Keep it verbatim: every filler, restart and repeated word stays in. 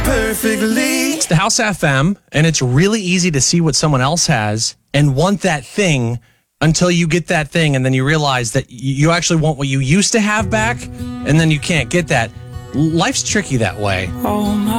perfectly. It's the House F M, and it's really easy to see what someone else has and want that thing until you get that thing, and then you realize that you actually want what you used to have back, and then you can't get that. Life's tricky that way. Oh my.